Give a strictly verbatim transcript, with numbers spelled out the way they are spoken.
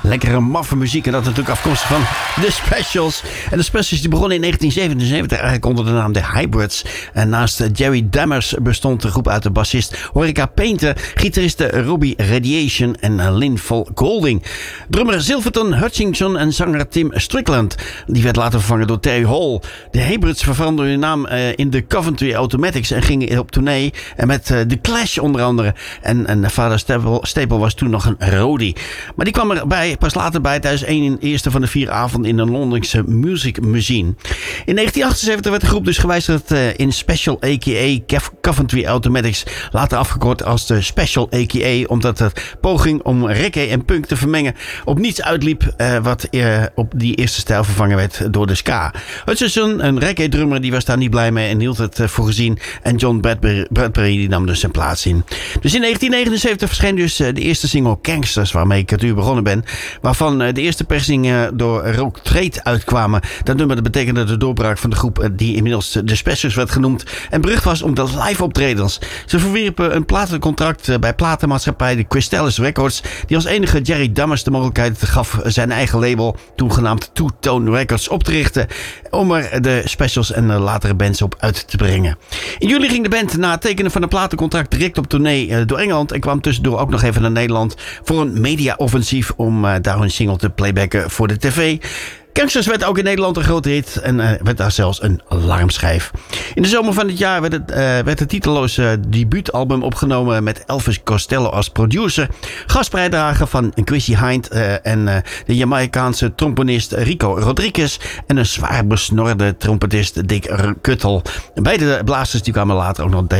Lekkere maffe muziek en dat natuurlijk afkomstig van The Specials. En The Specials die begonnen in negentien zevenenzeventig eigenlijk onder de naam The Hybrids. En naast Jerry Dammers bestond de groep uit de bassist Horace Painter, gitariste Robbie Radiation en Lynn Vol Golding. Drummer Silverton Hutchinson en zanger Tim Strickland. Die werd later vervangen door Terry Hall. De Hybrids veranderde hun naam uh, in de Coventry Automatics en gingen op tournee. En met uh, The Clash onder andere. En, en vader Staple, Staple was toen nog een roadie. Maar die kwam erbij, pas later bij tijdens een eerste van de vier avonden in de Londense Music Machine. In negentien achtenzeventig werd de groep dus gewijzigd uh, in Special a k a. Coventry Automatics. Later afgekort als de Special a k a. Omdat het poging om reggae en punk te vermengen op niets uitliep. Uh, wat uh, op die eerste stijl vervangen werd door de ska. Hutchinson, een reggae drummer, die was daar niet blij mee en hield het uh, voor gezien. En John Bradbury, Bradbury die nam dus zijn plaats in. Dus in negentien negenenzeventig verscheen dus uh, de eerste single Gangsters, waarmee ik het uur begonnen ben. Waarvan uh, de eerste persingen door Rock Trade uitkwamen. Dat nummer dat betekende de doorbraak van de groep uh, die inmiddels de Specials werd genoemd. En berucht was om de live optredens. Ze verwierpen een platencontract uh, bij platenmaatschappij de Crystallis Records. Die als enige Jerry Dammers de mogelijkheid gaf zijn eigen label, toen genaamd Two Tone Records, op te richten. Om er de Specials en de latere bands op uit te brengen. In juli ging de band na het tekenen van een platencontract direct op tournee uh, door Engeland. En kwam tussendoor ook nog even naar Nederland voor een media-offensief om uh, daar hun single te playbacken voor de tv. Gangsters werd ook in Nederland een grote hit en uh, werd daar zelfs een alarmschijf. In de zomer van dit jaar werd het, uh, werd het titeloze debuutalbum opgenomen met Elvis Costello als producer. Gastbijdrage van Chrissy Hind uh, en uh, de Jamaicaanse trombonist Rico Rodriguez en een zwaar besnorde trompetist Dick Cuttle. Beide blazers die kwamen later ook nog